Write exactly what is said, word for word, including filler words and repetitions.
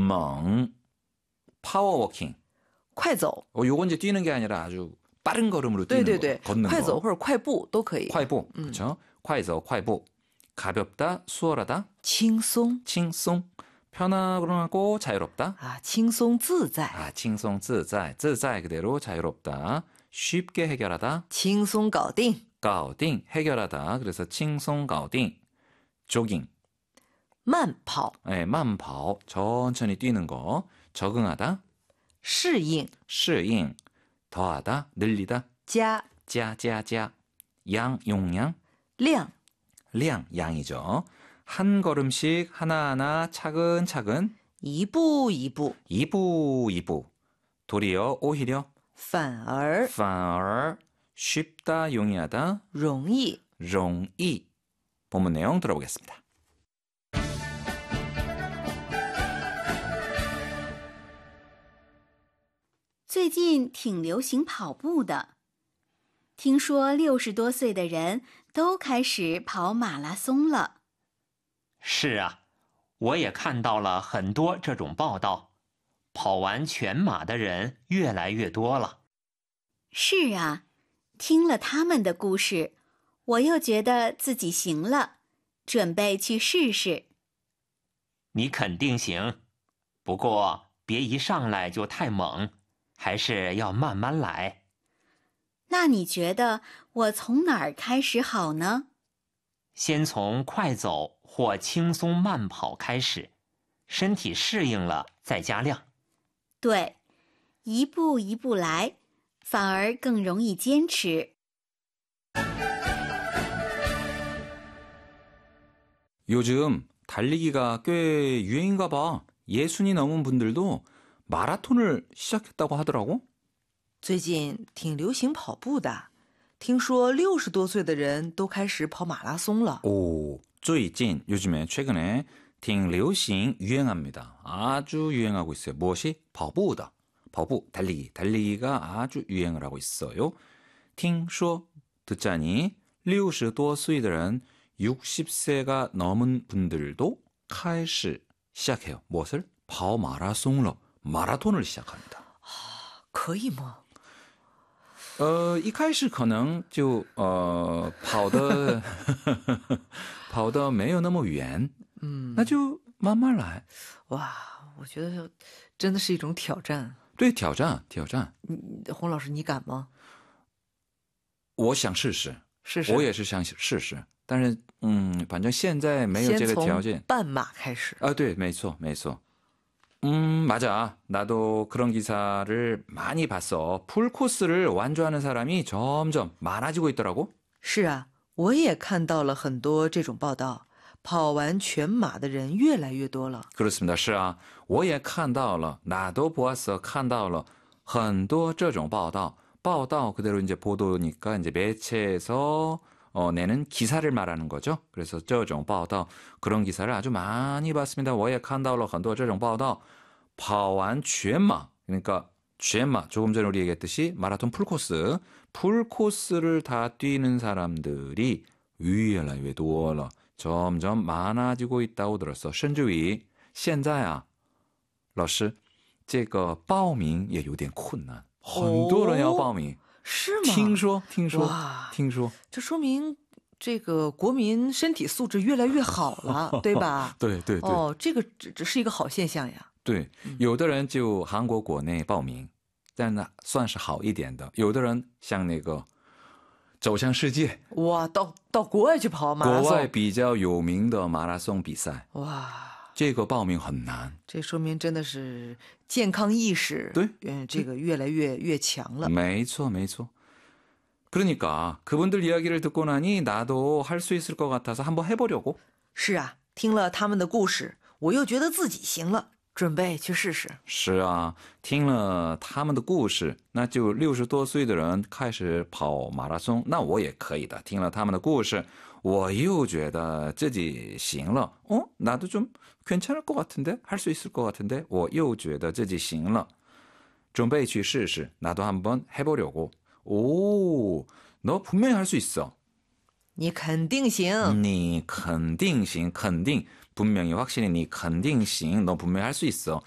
猛 파워워킹 快走 어, 요건 이제 뛰는 게 아니라 아주 빠른 걸음으로 뛰는 거, 对对对 걷는 快 거. 走或者快步都可以快步, 그렇죠? 快走, 快步. 가볍다, 수월하다, 轻松 칭송. 편하고 자유롭다. 啊轻松自在 아, 칭송, 自在. 自在 그대로 자유롭다. 쉽게 해결하다. 轻松搞定 가오딩, 해결하다. 그래서 칭송 가오딩. 조깅. 慢跑 네, 만파오, 천천히 뛰는 거. 적응하다. 适应适应. 더하다, 늘리다. 加 짜짜짜. 양, 용량. 量 량, 양이죠. 한 걸음씩 하나하나 차근차근. 一步一步 이부, 이부. 도리어, 오히려. 反而反而 쉽다, 용이하다. 容易容易. 본문 내용 들어보겠습니다. 最近挺流行跑步的，听说六十多岁的人都开始跑马拉松了。 是啊，我也看到了很多这种报道，跑完全马的人越来越多了。 是啊，听了他们的故事，我又觉得自己行了，准备去试试。 你肯定行，不过别一上来就太猛，还是要慢慢来。 那你觉得我从哪儿开始好呢？ 先从快走或轻松慢跑开始，身体适应了再加量。 对，一步一步来，反而更容易坚持。 요즘 달리기가 꽤 유행인가 봐. 예순이 넘은 분들도 마라톤을 시작했다고 하더라고. 最近挺流行跑步的，听说六十多岁的人都开始跑马拉松了。 오, 最近 요즘에 최근에 挺流行 유행합니다. 아주 유행하고 있어요. 무엇이? 跑步的. 跑步, 달리기. 달리기가 아주 유행을 하고 있어요. 听说 듣자니 六十多岁的人 육십 세가 넘은 분들도 开始 시작해요. 무엇을? 跑马拉松了. 마라톤을 시작합니다. 可以吗？ 呃，一开始可能就呃跑的跑的没有那么远， 嗯， 那就慢慢来。 哇，我觉得真的是一种挑战。 对，挑战挑战， 嗯，洪老师，你敢吗？ 我想试试， 试试。 我也是想试试，但是嗯，反正现在没有这个条件。 先从半马开始。 啊，对，没错，没错。 음, 맞아. 나도 그런 기사를 많이 봤어. 풀코스를 완주하는 사람이 점점 많아지고 있더라고. 是啊，我也看到了很多这种报道，跑完全马的人越来越多了。 그렇습니다. 是啊，我也看到了. 나도 보았어. 看到了很多这种报道. 报道 그대로 이제 보도니까 이제 매체에서 어, 내는 기사를 말하는 거죠. 그래서 这种报道 그런 기사를 아주 많이 봤습니다. 我也看到了很多这种报道. 跑完全马 그러니까 全马 조금 전에 우리 얘기했듯이 마라톤 풀코스 풀코스를 다 뛰는 사람들이 越来越多了 점점 많아지고 있다고 들었어. 甚至于现在啊老师这个报名也有点困难很多人要报名是吗？ 听说听说哇听说这说明这个国民身体素质越来越好了，对吧？ 对对对。 哦，这个只只是一个好现象呀。 对，有的人就韩国国内报名，但那算是好一点的。有的人像那个走向世界， 哇，到到国外去跑马拉松， 国外比较有名的马拉松比赛， 哇， 这个报名很难。 这说明真的是健康意识， 对， 嗯，这个越来越越强了。 没错，没错。 그러니까 그분들 이야기를 듣고 나니 나도 할 수 있을 것 같아서 한번 해보려고. 是啊，听了他们的故事，我又觉得自己行了，准备去试试。 是啊，听了他们的故事，那就六十多岁的人开始跑马拉松，那我也可以的。听了他们的故事，我又觉得自己行了。哦，나도 좀 괜찮을 것 같은데, 할 수 있을 것 같은데, 我又觉得自己行了，准备去试试。나도 한번 해보려고. 오, 너 분명히 할 수 있어. 你肯定行。 你肯定行，肯定 분명히 확실히 니肯定行, 너 분명히 할 수 있어.